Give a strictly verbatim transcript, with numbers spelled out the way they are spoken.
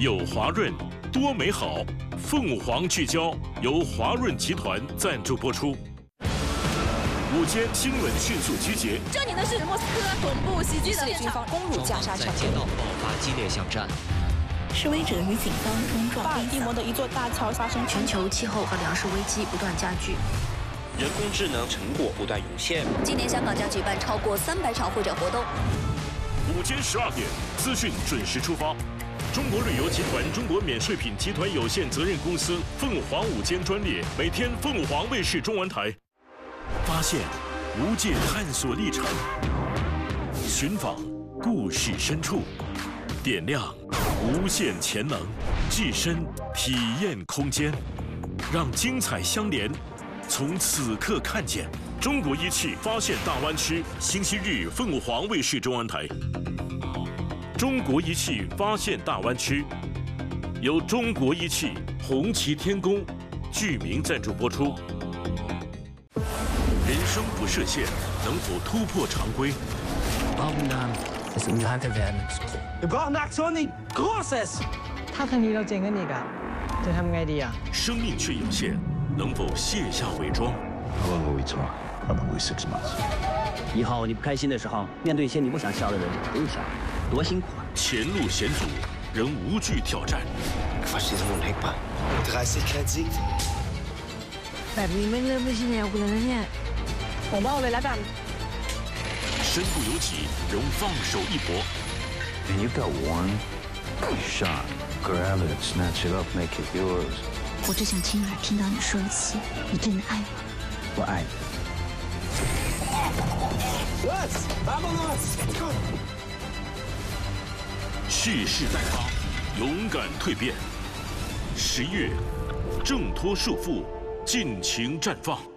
有华润，多美好。凤凰聚焦由华润集团赞助播出。午间新闻迅速集结。 这里呢是莫斯科总部袭击的军方攻入加沙城， 街道爆发激烈巷战。 示威者与警方冲撞。 巴尔的摩的一座大桥发生全球气候和粮食危机不断加剧， 人工智能成果不断涌现。 今年香港将举办超过三百场会展活动。 午间十二点，资讯准时出发。中国旅游集团中国免税品集团有限责任公司凤凰午间专列，每天凤凰卫视中文台。发现无界探索历程，寻访故事深处，点亮。 无限潜能，置身体验空间，让精彩相连。从此刻看见中国一汽发现大湾区，星期日凤凰卫视中文台。中国一汽发现大湾区，由中国一汽、红旗天宫、剧名赞助播出。人生不设限，能否突破常规？ Barnaxoni Grosses 他肯定都整緊你㗎，你ทำไงดี啊？ 生命却有限，能否卸下伪装？ How long will we talk? Probably six months. 以后你不开心的时候，面对一些你不想笑的人，不用笑，多辛苦啊！ 前路险阻，仍无惧挑战。 แบบนี้ไม่เริ่มไม่ใช่แนวกูเลยนะเนี่ยผมว่าเอาเลยละกัน身不由己，仍放手一搏。 And you've got one shot. Grab it, snatch it up, make it yours. 我只想亲耳听到你说一次，你真的爱我。 我爱你。 Let's vámonos. 蓄势待发，勇敢蜕变。十月，挣脱束缚，尽情绽放。